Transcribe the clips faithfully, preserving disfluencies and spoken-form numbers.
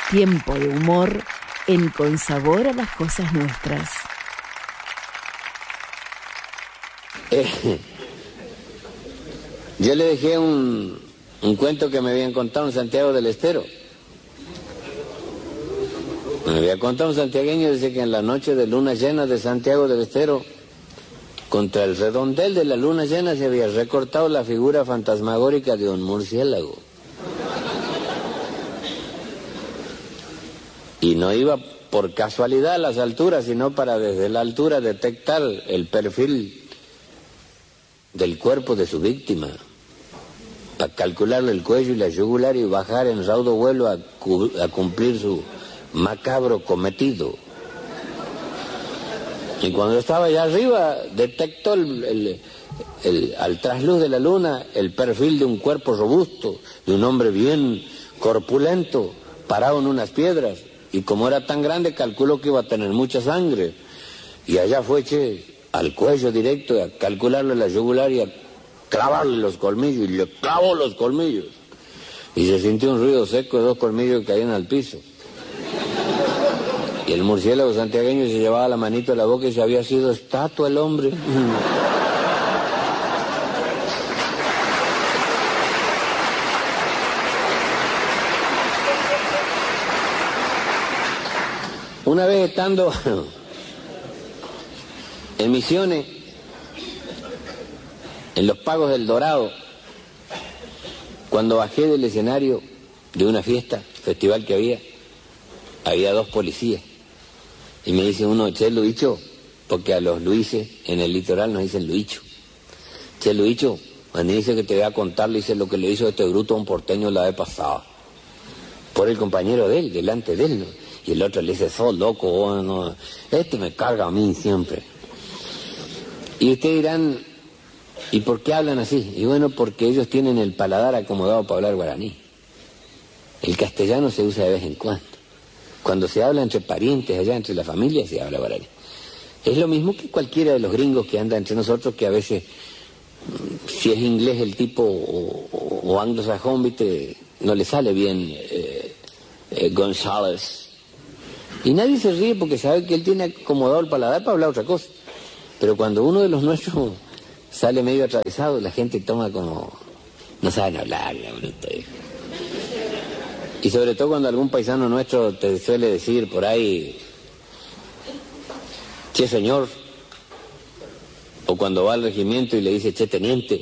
Tiempo de humor en Con Sabor a las Cosas Nuestras. Eh, yo le dejé un, un cuento que me habían contado en Santiago del Estero. Me había contado un santiagueño, dice que en la noche de luna llena de Santiago del Estero, contra el redondel de la luna llena se había recortado la figura fantasmagórica de un murciélago. Y no iba por casualidad a las alturas, sino para desde la altura detectar el perfil del cuerpo de su víctima, para calcularle el cuello y la yugular y bajar en raudo vuelo a, cu a cumplir su macabro cometido. Y cuando estaba allá arriba, detectó el, el, el, al trasluz de la luna el perfil de un cuerpo robusto, de un hombre bien corpulento, parado en unas piedras. Y como era tan grande, calculó que iba a tener mucha sangre. Y allá fue, che, al cuello directo, a calcularle la yugular y a clavarle los colmillos. Y le clavó los colmillos. Y se sintió un ruido seco de dos colmillos que caían al piso. Y el murciélago santiagueño se llevaba la manito a la boca y se había sido estatua el hombre. Una vez estando en Misiones, en los Pagos del Dorado, cuando bajé del escenario de una fiesta, festival que había, había dos policías. Y me dice uno, che, Luicho, porque a los Luises en el litoral nos dicen Luicho. Che, Luicho, cuando dice que te voy a contar, le dice lo que le hizo este bruto a un porteño la vez pasada. Por el compañero de él, delante de él, ¿no? Y el otro le dice, sos loco, oh, no, este me carga a mí siempre. Y ustedes dirán, ¿y por qué hablan así? Y bueno, porque ellos tienen el paladar acomodado para hablar guaraní. El castellano se usa de vez en cuando. Cuando se habla entre parientes, allá entre la familia, se habla guaraní. Es lo mismo que cualquiera de los gringos que anda entre nosotros, que a veces, si es inglés el tipo o, o, o anglosajón, ¿viste? No le sale bien eh, eh, González. Y nadie se ríe porque sabe que él tiene acomodado el paladar para hablar otra cosa. Pero cuando uno de los nuestros sale medio atravesado, la gente toma como... no saben hablar, la bruta. Y sobre todo cuando algún paisano nuestro te suele decir por ahí, che señor, o cuando va al regimiento y le dice che teniente,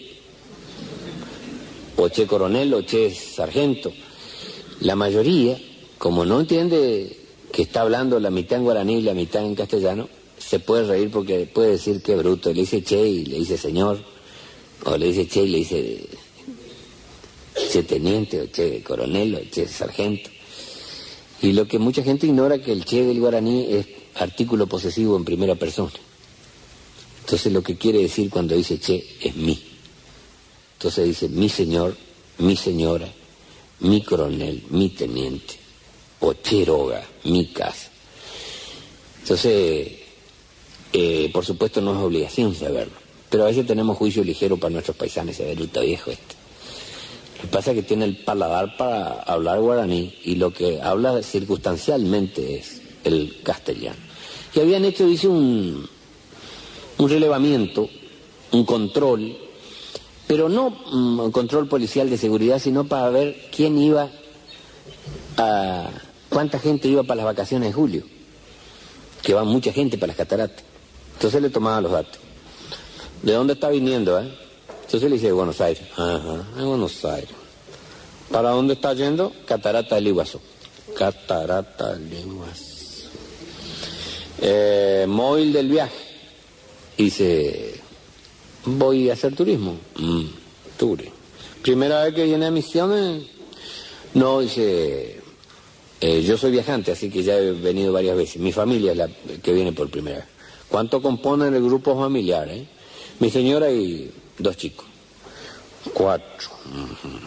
o che coronel, o che sargento, la mayoría, como no entiende que está hablando la mitad en guaraní y la mitad en castellano, se puede reír porque puede decir que bruto. Le dice che y le dice señor, o le dice che y le dice che teniente, o che coronel, o che sargento. Y lo que mucha gente ignora, que el che del guaraní es artículo posesivo en primera persona. Entonces lo que quiere decir cuando dice che es mi. Entonces dice mi señor, mi señora, mi coronel, mi teniente, o cheroga, mi casa. Entonces, eh, por supuesto no es obligación saberlo, pero a veces tenemos juicio ligero para nuestros paisanos, saber bruto viejo este. Lo que pasa es que tiene el paladar para hablar guaraní y lo que habla circunstancialmente es el castellano. Y habían hecho, dice, un, un relevamiento, un control, pero no un control policial de seguridad, sino para ver quién iba a... cuánta gente iba para las vacaciones de julio, que va mucha gente para las cataratas. Entonces le tomaban los datos. ¿De dónde está viniendo, eh? Entonces le dice, de Buenos Aires. Ajá, de Buenos Aires. ¿Para dónde está yendo? Catarata del Iguazú. Catarata del Iguazú. Eh, móvil del viaje. Dice, voy a hacer turismo. Mm, turismo. Primera vez que viene a Misiones. No, dice, eh, yo soy viajante, así que ya he venido varias veces. Mi familia es la que viene por primera vez. ¿Cuánto componen el grupo familiar, eh? Mi señora y dos chicos. Cuatro. Uh-huh.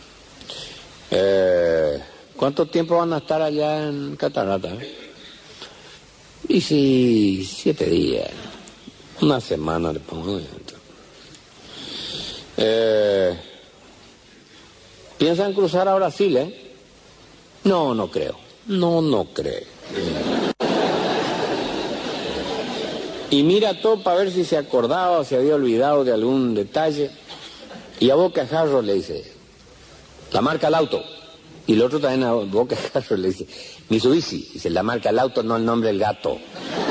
eh, ¿Cuánto tiempo van a estar allá en Catarata? Eh? Y si siete días. Una semana le pongo. Eh, ¿Piensan cruzar a Brasil, eh? No, no creo. No, no cree. Y mira todo para ver si se acordaba o se había olvidado de algún detalle. Y a boca de jarro le dice, la marca del auto. Y el otro también a boca de jarro le dice, Mitsubishi. Dice, la marca del auto, no el nombre del gato.